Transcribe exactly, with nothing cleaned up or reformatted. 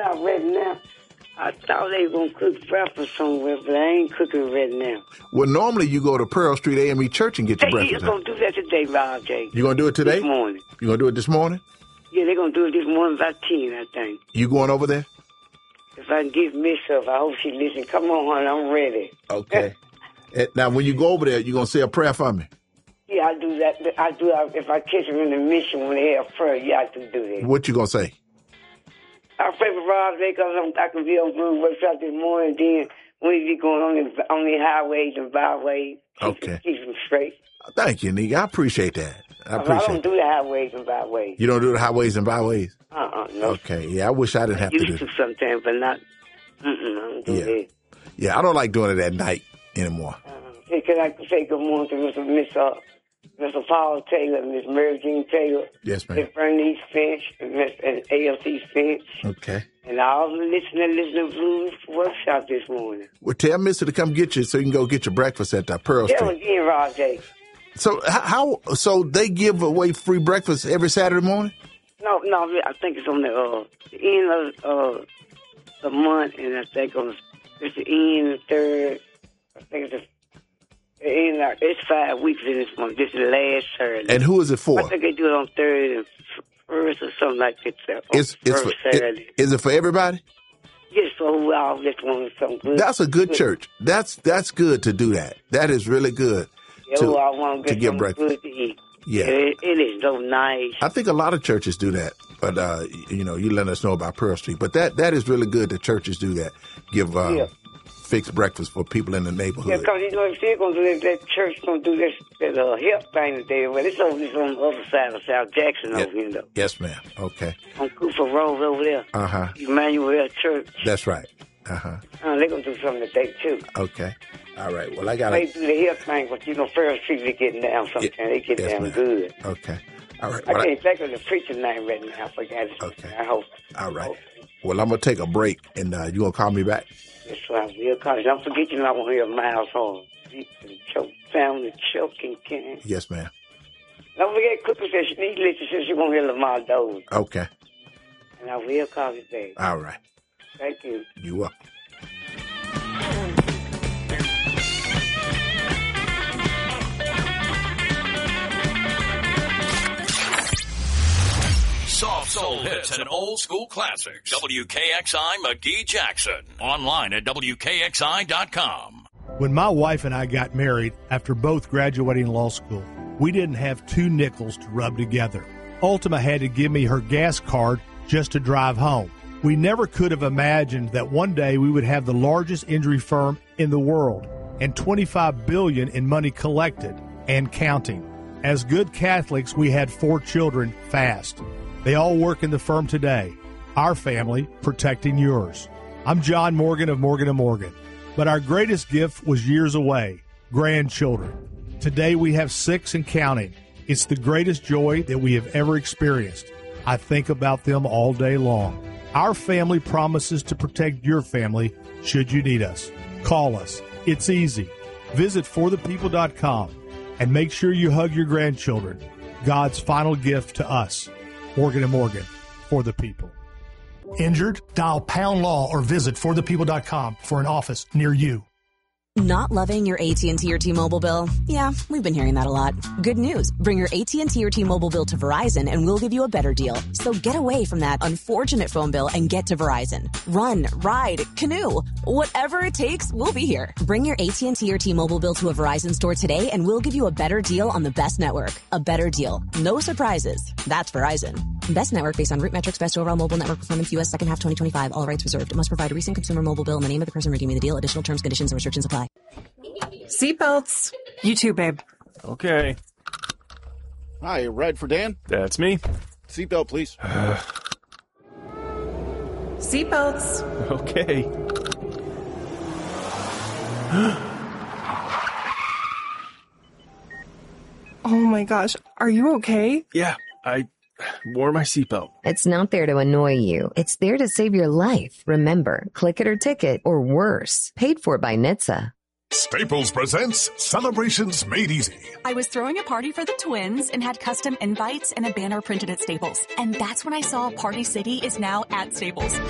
out right now. I thought they were going to cook breakfast somewhere, but I ain't cooking right now. Well, normally you go to Pearl Street A M E Church and get your Hey, breakfast. They're going to do that today, Rob J. You going to do it today? This morning. You going to do it this morning? Yeah, they're going to do it this morning about ten, I think. You going over there? If I can get Miss up, I hope she listen. Come on, honey, I'm ready. Okay. Now, when you go over there, you going to say a prayer for me? Yeah, I do that. I do that. If I catch them in the mission when they have prayer, yeah, I do do that. What you going to say? I pray for Rob J because I can be on Blue Workshop this morning. Then we be going on the, on the highways and byways. Okay. Keep them straight. Thank you, Nick. I appreciate that. I appreciate I don't it. do the highways and byways. You don't do the highways and byways? Uh-uh, no. Okay, yeah, I wish I didn't have I to do used that. to sometimes, but not, mm-mm, I don't do Yeah. that. Yeah, I don't like doing it at night anymore. Uh, hey, can I say good morning to Mister Miss uh, Mister Paul Taylor, Miss Mary Jean Taylor, Yes, ma'am. Miss Bernice Finch, and Miss and A L C Finch, Okay. and all the listeners listening to Blues Workshop this morning. Well, tell Mister to come get you so you can go get your breakfast at uh, Pearl Tell Street. again, Rob J. So how? So they give away free breakfast every Saturday morning? No, no, I think it's on the, uh, the end of uh, the month, and I think on it's the end of the third. I think it's the end. Of, it's five weeks in this month. This is the last Saturday. And who is it for? I think they do it on third and first or something like that. uh, It's, it's first for, Saturday. it, is it for everybody? Yes, so we all just want something good. That's a good church. That's that's good to do that. That is really good. Yeah, to, we all want to to get get breakfast. good to eat. Yeah. It, it is so nice. I think a lot of churches do that, but uh, you know, you let us know about Pearl Street. But that that is really good that churches do that. Give uh, Yeah. fixed breakfast for people in the Yeah, neighborhood. because, you know, if they're going to do that, that church going to do this, that uh, help thing today. Well, it's over this on the other side of South Jackson Yeah. over here, though. Yes, ma'am. Okay. On Cooper Road over there. Uh huh. Emmanuel Church. That's right. Uh huh. Uh, they're going to do something today, too. Okay. All right. Well, I got They to. do the help thing, but, you know, First Street, they getting down sometimes. Yeah. They get Yes, down ma'am. good. Okay. All right. I Well, can't think of the preacher's name right now. I forgot it. Okay. I hope. all right. Well, I'm gonna take a break, and uh, you gonna call me back? That's why I will call you. Don't forget you're not going to hear Miles Home. Choke, found the choking can. Yes, ma'am. Don't forget, Cooper says she needs to listen. She says you're going to hear Lamar Doe. Okay. And I will call you back. All right. Thank you. You welcome. Soft soul hits and old school classics. W K X I McGee Jackson. Online at W K X I dot com. When my wife and I got married after both graduating law school, we didn't have two nickels to rub together. Ultima had to give me her gas card just to drive home. We never could have imagined that one day we would have the largest injury firm in the world and twenty-five billion dollars in money collected and counting. As good Catholics, we had four children fast. They all work in the firm today. Our family protecting yours. I'm John Morgan of Morgan and Morgan. But our greatest gift was years away, grandchildren. Today we have six and counting. It's the greatest joy that we have ever experienced. I think about them all day long. Our family promises to protect your family should you need us. Call us. It's easy. Visit for the people dot com and make sure you hug your grandchildren. God's final gift to us. Morgan and Morgan, for the people. Injured? Dial pound law or visit for the people dot com for an office near you. Not loving your A T and T or T-Mobile bill? Yeah, we've been hearing that a lot. Good news. Bring your A T and T or T-Mobile bill to Verizon and we'll give you a better deal. So get away from that unfortunate phone bill and get to Verizon. Run, ride, canoe. Whatever it takes, we'll be here. Bring your A T and T or T-Mobile bill to a Verizon store today and we'll give you a better deal on the best network. A better deal. No surprises. That's Verizon. Best network based on root metrics, best overall mobile network performance, U S second half twenty twenty-five. All rights reserved. It must provide a recent consumer mobile bill in the name of the person redeeming the deal. Additional terms, conditions, and restrictions apply. Seatbelts. You too, babe. Okay. Hi, ride for Dan? That's me. Seatbelt, please. Seatbelts. Okay. Oh my gosh. Are you okay? Yeah, I wore my seatbelt. It's not there to annoy you. It's there to save your life. Remember, click it or ticket, or worse, paid for by N H T S A. Staples presents Celebrations Made Easy. I was throwing a party for the twins and had custom invites and a banner printed at Staples. And that's when I saw Party City is now at Staples.